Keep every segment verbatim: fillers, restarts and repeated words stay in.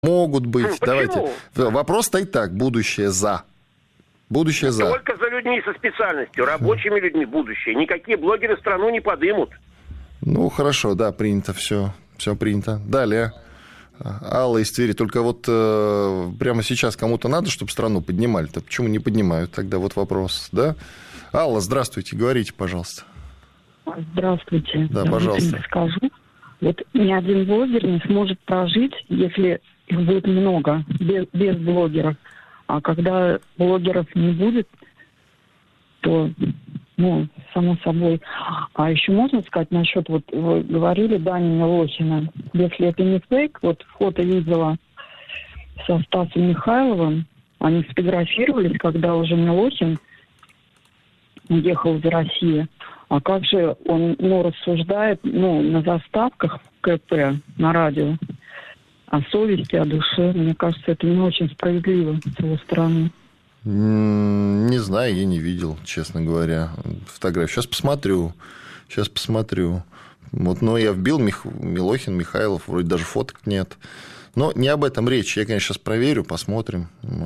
Могут быть. Почему? Давайте. Вопрос стоит так. Будущее за. Будущее за. Только за людьми со специальностью, рабочими людьми будущее. Никакие блогеры страну не подымут. Ну, хорошо, да, принято все. Все принято. Далее. Алла из Твери. Только вот э, прямо сейчас кому-то надо, чтобы страну поднимали-то. Почему не поднимают? Тогда вот вопрос, да? Алла, здравствуйте. Говорите, пожалуйста. Здравствуйте. Да, я пожалуйста. Скажу. Вот ни один блогер не сможет прожить, если их будет много, без, без блогеров. А когда блогеров не будет, то, ну, само собой. А еще можно сказать насчет, вот вы говорили, Дани Милохина. Если это не фейк, вот фото видела со Стасом Михайловым, они сфотографировались, когда уже Милохин уехал из России. А как же он, ну, рассуждает, ну, на заставках КП, на радио, о совести, о душе. Мне кажется, это не очень справедливо с его стороны. Не знаю, я не видел, честно говоря, фотографию. Сейчас посмотрю. Сейчас посмотрю. Вот, но я вбил Мих... Милохин, Михайлов, вроде даже фоток нет. Но не об этом речь. Я, конечно, сейчас проверю, посмотрим.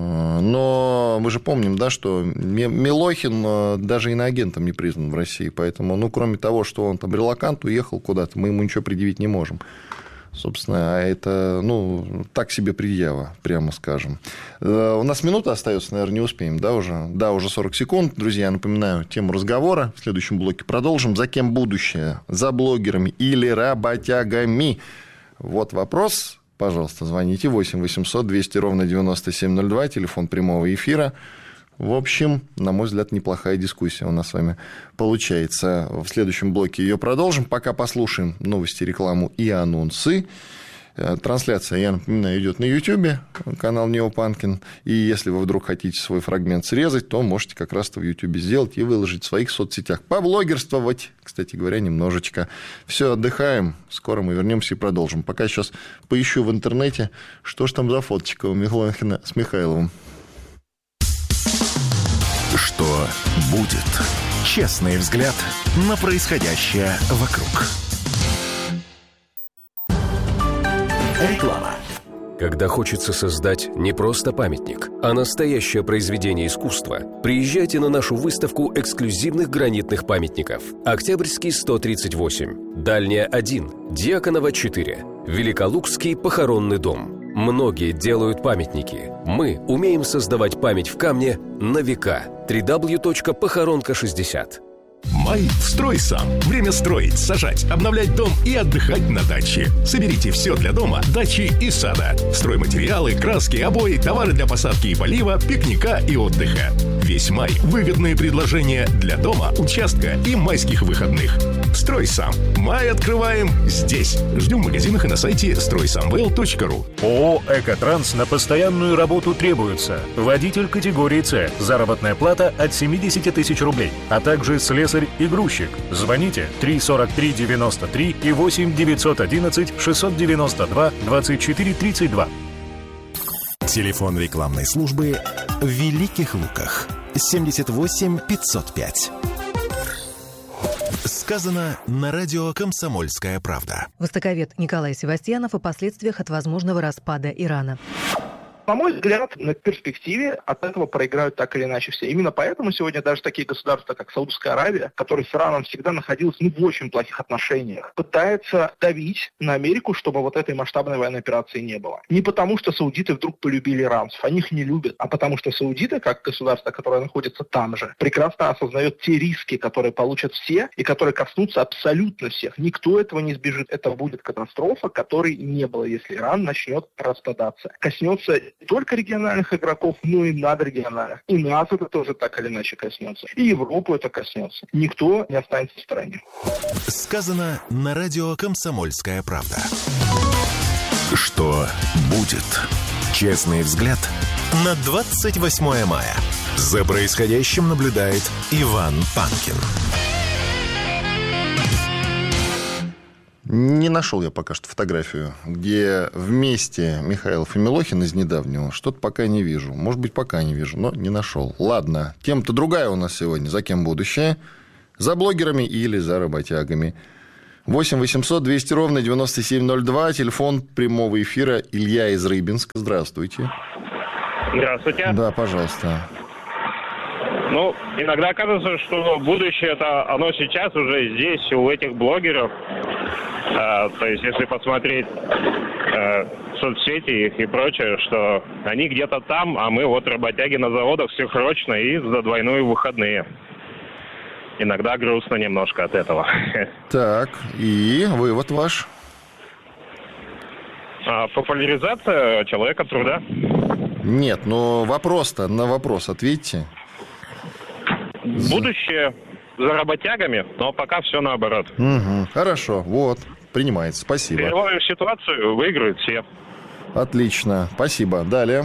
Но мы же помним, да, что Милохин даже иноагентом не признан в России. Поэтому, ну, кроме того, что он там релокант, уехал куда-то, мы ему ничего предъявить не можем. Собственно, а это, ну, так себе предъява, прямо скажем. У нас минута остается, наверное, не успеем, да, уже? Да, уже сорок секунд. Друзья, напоминаю, тему разговора. В следующем блоке продолжим. За кем будущее? За блогерами или работягами? Вот вопрос. Пожалуйста, звоните восемь восемьсот двести ровно девяносто семь ноль два, телефон прямого эфира. В общем, на мой взгляд, неплохая дискуссия у нас с вами получается. В следующем блоке ее продолжим. Пока послушаем новости, рекламу и анонсы. Трансляция, я напоминаю, идет на YouTube, канал Неопанкин. И если вы вдруг хотите свой фрагмент срезать, то можете как раз-то в YouTube сделать и выложить в своих соцсетях. Поблогерствовать, кстати говоря, немножечко. Все, отдыхаем. Скоро мы вернемся и продолжим. Пока сейчас поищу в интернете, что ж там за фоточка у Милохина с Михайловым. Что будет? Честный взгляд на происходящее вокруг. Реклама. Когда хочется создать не просто памятник, а настоящее произведение искусства, приезжайте на нашу выставку эксклюзивных гранитных памятников. Октябрьский сто тридцать восемь, Дальняя один, Дьяконова четыре, Великолукский похоронный дом. Многие делают памятники. Мы умеем создавать память в камне на века. дабл ю дабл ю дабл ю точка похоронка шестьдесят. Май в «Строй сам». Время строить, сажать, обновлять дом и отдыхать на даче. Соберите все для дома, дачи и сада. Стройматериалы, краски, обои, товары для посадки и полива, пикника и отдыха. Весь май – выгодные предложения для дома, участка и майских выходных. «Строй сам». Май открываем здесь. Ждем в магазинах и на сайте строй сам вэ эл точка ру. ООО «Экотранс» на постоянную работу требуется. Водитель категории С. Заработная плата от семьдесят тысяч рублей. А также слесарь и грузчик. Звоните три сорок три девяносто три и восемь девятьсот одиннадцать шестьсот девяносто два двадцать четыре тридцать два. Телефон рекламной службы в Великих Луках. семьдесят восемь пятьсот пять. Сказано на радио «Комсомольская правда». Востоковед Николай Севастьянов о последствиях от возможного распада Ирана. На мой взгляд, на перспективе от этого проиграют так или иначе все. Именно поэтому сегодня даже такие государства, как Саудовская Аравия, которая с Ираном всегда находилась ну, в очень плохих отношениях, пытается давить на Америку, чтобы вот этой масштабной военной операции не было. Не потому, что саудиты вдруг полюбили иранцев, они их не любят, а потому что саудиты, как государство, которое находится там же, прекрасно осознает те риски, которые получат все и которые коснутся абсолютно всех. Никто этого не избежит. Это будет катастрофа, которой не было, если Иран начнет распадаться. Коснется не только региональных игроков, но и надрегиональных. И нас это тоже так или иначе коснется. И Европу это коснется. Никто не останется в стороне. Сказано на радио «Комсомольская правда». Что будет? Честный взгляд на двадцать восьмое мая. За происходящим наблюдает Иван Панкин. Не нашел я пока что фотографию, где вместе Михайлов и Милохин из недавнего. Что-то пока не вижу. Может быть, пока не вижу, но не нашел. Ладно, тема-то другая у нас сегодня. За кем будущее? За блогерами или за работягами? восемь восемьсот двести ровно девяносто семь ноль два. Телефон прямого эфира. Илья из Рыбинска. Здравствуйте. Здравствуйте. Да, пожалуйста. Ну, иногда кажется, что будущее это оно сейчас уже здесь, у этих блогеров. А, то есть, если посмотреть а, соцсети их и прочее, что они где-то там, а мы вот работяги на заводах сверхсрочно и за двойные выходные. Иногда грустно немножко от этого. Так, и вывод ваш? А, популяризация человека труда. Нет, но вопрос-то, на вопрос ответьте. Будущее за работягами, но пока все наоборот. Угу, хорошо, вот, принимается, спасибо. Переломим ситуацию, выиграют все. Отлично, спасибо. Далее.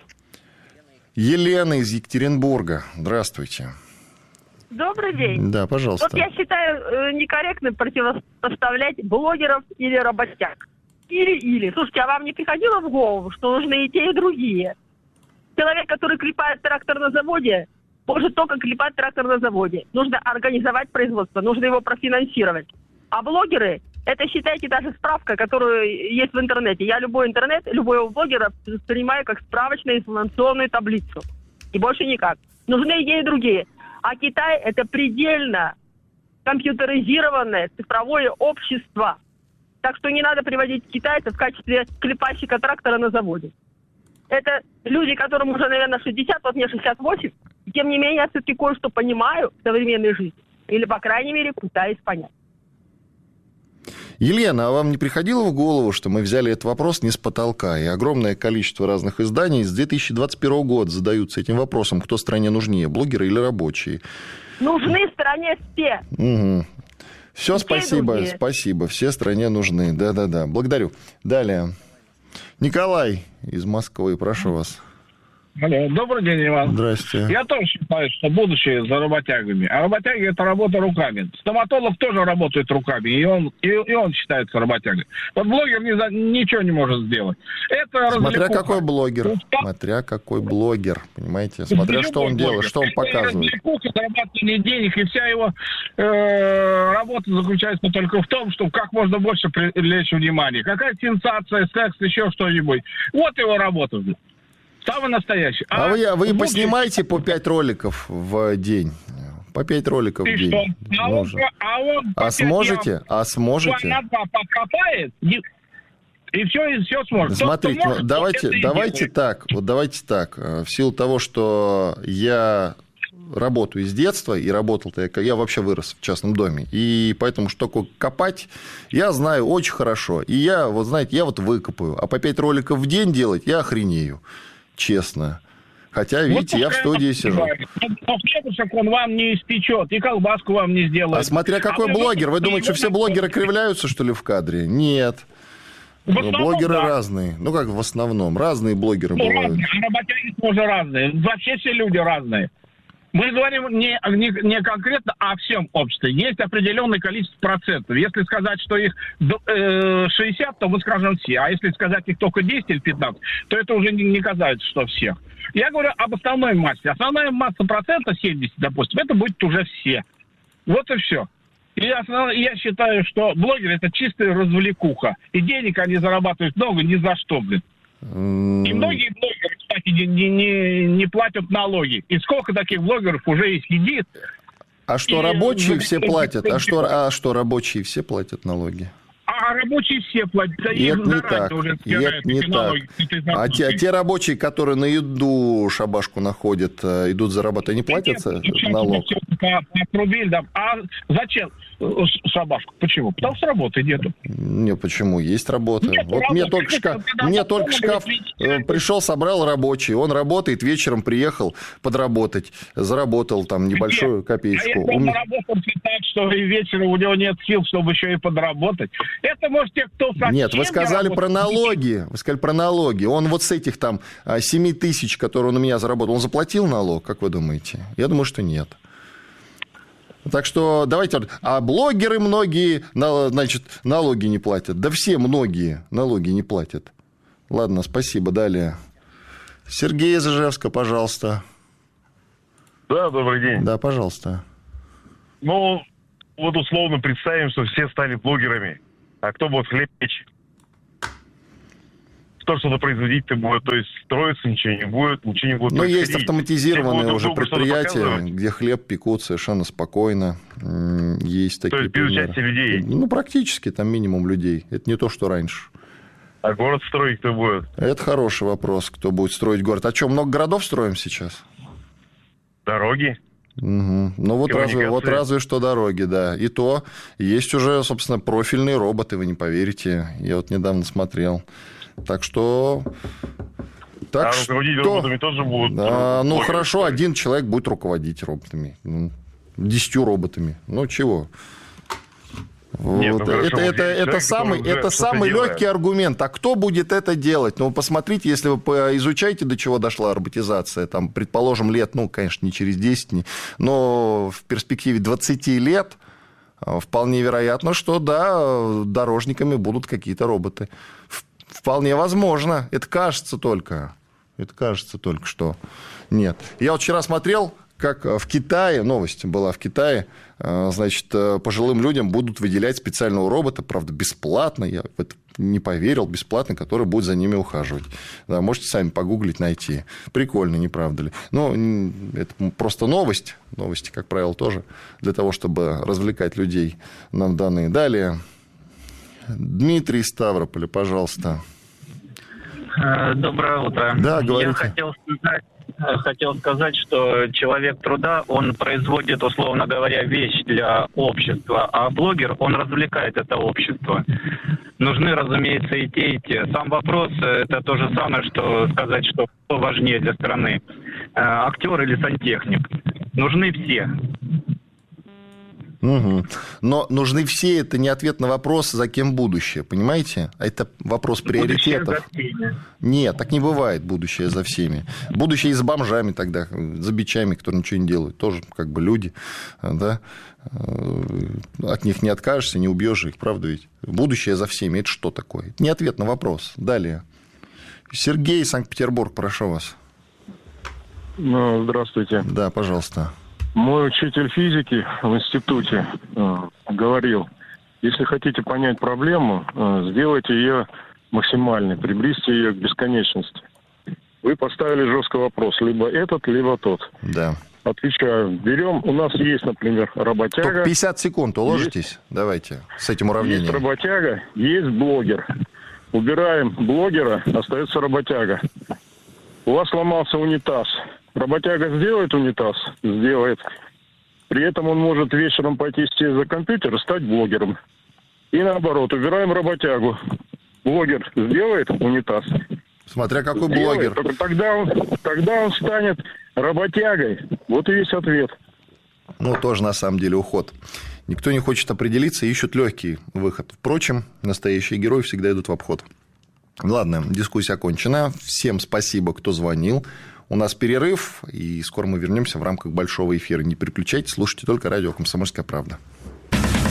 Елена из Екатеринбурга. Здравствуйте. Добрый день. Да, пожалуйста. Вот я считаю некорректным противопоставлять блогеров или работяг. Или-или. Слушайте, а вам не приходило в голову, что нужны и те, и другие? Человек, который клепает трактор на заводе, может только клепать трактор на заводе. Нужно организовать производство, нужно его профинансировать. А блогеры, это, считайте, даже справка, которая есть в интернете. Я любой интернет, любого блогера воспринимаю как справочную информационную таблицу. И больше никак. Нужны и те, и другие. А Китай – это предельно компьютеризированное цифровое общество. Так что не надо приводить китайцев в качестве клепальщика трактора на заводе. Это люди, которым уже, наверное, шестьдесят, вот мне шестьдесят восемь. И, тем не менее, я все-таки кое-что понимаю в современной жизни. Или, по крайней мере, пытаюсь понять. Елена, а вам не приходило в голову, что мы взяли этот вопрос не с потолка, и огромное количество разных изданий с две тысячи двадцать первого года задаются этим вопросом, кто стране нужнее, блогеры или рабочие? Нужны стране все. Угу. Все, и спасибо, те, спасибо, все стране нужны, да-да-да, благодарю. Далее, Николай из Москвы, прошу вас. Алло, добрый день, Иван. Здрасте. Я тоже считаю, что будущее за работягами. А работяги – это работа руками. Стоматолог тоже работает руками, и он, и, и он считается работягой. Вот блогер не за, ничего не может сделать. Это Смотря развлекуха. какой блогер. Смотря какой блогер, понимаете? Смотря Любой что он блогер. делает, что он это показывает. Развлекуха, зарабатывание денег, и вся его э, работа заключается только в том, чтобы как можно больше привлечь внимание. Какая сенсация, секс, еще что-нибудь. Вот его работа. Самый настоящий. А, а вы, вы будущее... поснимаете по пять роликов в день? По пять роликов и в день. Что? А, он, а, он а сможете? А сможете? Два на два покопает, и, и все, и все сможет. Смотрите, Тот, может, давайте, давайте так, вот давайте так. В силу того, что я работаю с детства, и работал-то я, я вообще вырос в частном доме, и поэтому что такое копать, я знаю очень хорошо. И я, вот знаете, я вот выкопаю, а по пять роликов в день делать я охренею. Честно. Хотя, видите, вот я в студии сижу. Но хлебушек он вам не испечет, и колбаску вам не сделает. А смотря какой а блогер. Вы думаете, что все блогеры кривляются, что ли, в кадре? Нет. Основном, блогеры да. разные. Ну, как в основном. Разные блогеры ну, бывают. Разные. А работяги тоже разные. Вообще все люди разные. Мы говорим не, не, не конкретно о всем обществе. Есть определенное количество процентов. Если сказать, что их шестьдесят, то мы скажем все. А если сказать их только десять или пятнадцать, то это уже не, не казается, что всех. Я говорю об основной массе. Основная масса процента, семьдесят, допустим, это будет уже все. Вот и все. И основ... я считаю, что блогеры – это чистая развлекуха. И денег они зарабатывают много ни за что, блин. И многие блогеры, кстати, не, не, не платят налоги. И сколько таких блогеров уже и сидит. А что, и... рабочие все платят? А что, а что, рабочие все платят налоги? А рабочие все платят. И это не так. И это не так. А те, а те рабочие, которые на еду шабашку находят, идут зарабатывать, они платят налог? Отрубили, да. А зачем шабашку? Почему? Потому что работы нету. Не, почему? Есть работа. Нет, вот работы. Мне только шкаф, мне только шкаф пришел, собрал рабочий. Он работает, вечером приехал подработать. Заработал там небольшую Где? копеечку. А если он работал так, что и вечером у него нет сил, чтобы еще и подработать, это может те, кто совсем Нет, вы сказали про налоги. Вы сказали про налоги. Он вот с этих там семь тысяч, которые он у меня заработал, он заплатил налог, как вы думаете? Я думаю, что нет. Так что давайте... А блогеры многие, значит, налоги не платят. Да все многие налоги не платят. Ладно, спасибо. Далее. Сергей из Ижевска, пожалуйста. Да, добрый день. Да, пожалуйста. Ну, Вот условно представим, что все стали блогерами. А кто будет хлеб печь? Кто что-то производить-то будет? То есть строиться ничего не будет, ничего не будет. Ну, есть автоматизированные уже предприятия, где хлеб пекут совершенно спокойно. Есть такие. То есть без участия людей? Ну, практически там минимум людей. Это не то, что раньше. А город строить кто будет? Это хороший вопрос, кто будет строить город. А что, много городов строим сейчас? Дороги. Угу. Ну, вот разве, вот разве что дороги, да. И то есть уже, собственно, профильные роботы, вы не поверите. Я вот недавно смотрел. Так что... Так а что... руководить роботами тоже будут? А, ну, хорошо, строить. Один человек будет руководить роботами. Десятью роботами. Ну, чего? Нет, вот. ну, хорошо, это, вот это, это самый, это самый легкий аргумент. А кто будет это делать? Ну, посмотрите, если вы изучаете, до чего дошла роботизация, там, предположим, лет, ну, конечно, не через десять, но в перспективе двадцати лет вполне вероятно, что, да, дорожниками будут какие-то роботы. Вполне возможно. Это кажется только. Это кажется только, что нет. Я вот вчера смотрел, как в Китае, новость была в Китае, значит, пожилым людям будут выделять специального робота, правда, бесплатно, я в это не поверил, бесплатно, который будет за ними ухаживать. Да, можете сами погуглить, найти. Прикольно, не правда ли? Ну, это просто новость. Новости, как правило, тоже для того, чтобы развлекать людей, нам данные. Далее. Дмитрий из Ставрополя, пожалуйста. Доброе утро. Да, говорите. Я хотел сказать, хотел сказать, что человек труда, он производит, условно говоря, вещь для общества, а блогер, он развлекает это общество. Нужны, разумеется, и те, и те. Сам вопрос, это то же самое, что сказать, что кто важнее для страны, актер или сантехник. Нужны все. Угу. Но нужны все, это не ответ на вопрос, за кем будущее, понимаете? Это вопрос приоритетов. Нет, так не бывает будущее за всеми. Будущее и за бомжами тогда, за бичами, которые ничего не делают. Тоже как бы люди, да? От них не откажешься, не убьешь их, правда ведь? Будущее за всеми, это что такое? Это не ответ на вопрос. Далее. Сергей, Санкт-Петербург, прошу вас. Ну, здравствуйте. Да, пожалуйста. Мой учитель физики в институте э, говорил, если хотите понять проблему, э, сделайте ее максимальной, приблизьте ее к бесконечности. Вы поставили жесткий вопрос, либо этот, либо тот. Да. Отвечаю, берем, у нас есть, например, работяга. Только пятьдесят секунд уложитесь, есть, давайте, с этим уравнением. Есть работяга, есть блогер. Убираем блогера, остается работяга. У вас сломался унитаз. Работяга сделает унитаз? Сделает. При этом он может вечером пойти сесть за компьютер и стать блогером. И наоборот, убираем работягу. Блогер сделает унитаз? Смотря какой сделает. блогер. Тогда он, тогда он станет работягой. Вот и весь ответ. Ну, тоже на самом деле уход. Никто не хочет определиться, ищут легкий выход. Впрочем, настоящие герои всегда идут в обход. Ладно, дискуссия окончена. Всем спасибо, кто звонил. У нас перерыв, и скоро мы вернемся в рамках большого эфира. Не переключайтесь, слушайте только радио «Комсомольская правда».